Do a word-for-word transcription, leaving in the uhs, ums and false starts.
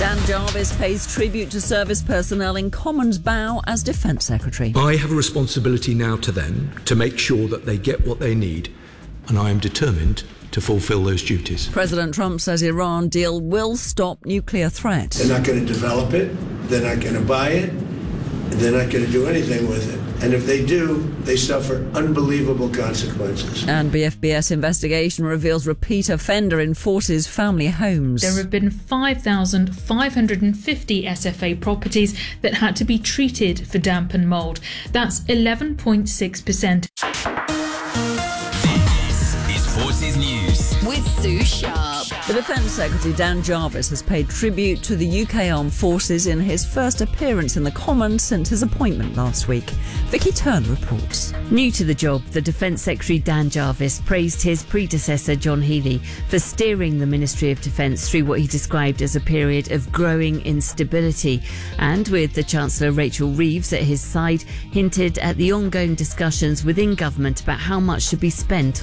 Dan Jarvis pays tribute to service personnel in Commons bow as Defence Secretary. I have a responsibility now to them to make sure that they get what they need, and I am determined to fulfil those duties. President Trump says Iran deal will stop nuclear threat. They're not going to develop it, they're not going to buy it, they're not going to do anything with it. And if they do, they suffer unbelievable consequences. And B F B S investigation reveals repeat offender enforces family homes. There have been five thousand five hundred fifty S F A properties that had to be treated for damp and mould. That's eleven point six percent. This is Forces News with Sue Sharp. The Defence Secretary Dan Jarvis has paid tribute to the U K Armed Forces in his first appearance in the Commons since his appointment last week. Vicky Turner reports. New to the job, the Defence Secretary Dan Jarvis praised his predecessor John Healey for steering the Ministry of Defence through what he described as a period of growing instability, and with the Chancellor Rachel Reeves at his side, hinted at the ongoing discussions within government about how much should be spent